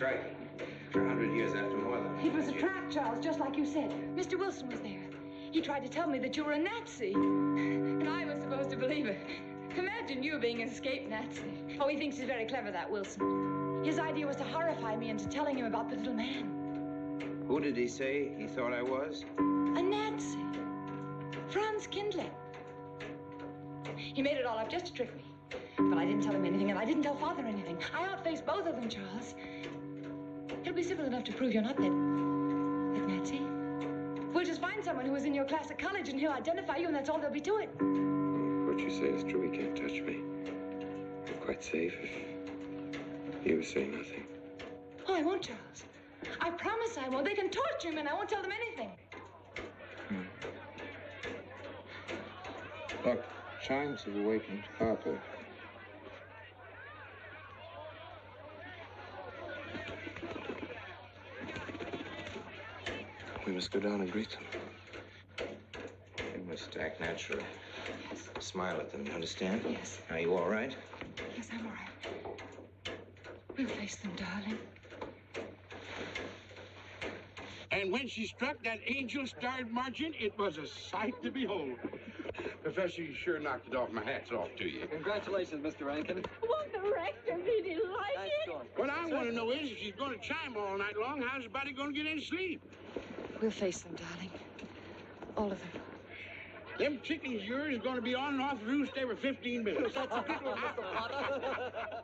strike. For 100 years after more than... It was a trap, Charles, just like you said. Mr. Wilson was there. He tried to tell me that you were a Nazi. And I was supposed to believe it. Imagine you being an escaped Nazi. Oh, he thinks he's very clever, that Wilson. His idea was to horrify me into telling him about the little man. Who did he say he thought I was? A Nazi. Franz Kindler. He made it all up just to trick me. But I didn't tell him anything, and I didn't tell Father anything. I outfaced both of them, Charles. He'll be simple enough to prove you're not that Nazi. We'll just find someone who was in your class at college, and he'll identify you, and that's all there'll be to it. What you say is true. He can't touch me. I'm quite safe if you say nothing. Oh, I won't, Charles. I promise I won't. They can torture him, and I won't tell them anything. Look, chimes have awakened Papa. We must go down and greet them. You must act natural. Yes. Smile at them, you understand? Yes. Are you all right? Yes, I'm all right. We'll face them, darling. And when she struck that angel-starred margin, it was a sight to behold. Professor, you sure knocked it off. My hat's off to you. Congratulations, Mr. Rankin. Won't the rector really like it? What I want to know is, if she's going to chime all night long, how's the body going to get any sleep? We'll face them, darling. All of them. Them chickens of yours are going to be on and off the roost every 15 minutes. That's a good one, Mr. Potter.